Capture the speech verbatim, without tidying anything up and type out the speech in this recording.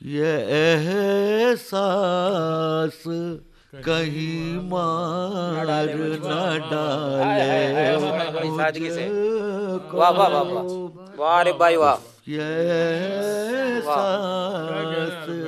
ये एहसास कहीं मार न डाले बड़ी सादगी से। मुझको। वाह वाह वाह वाह वाह रे भाई वाह। ये एहसास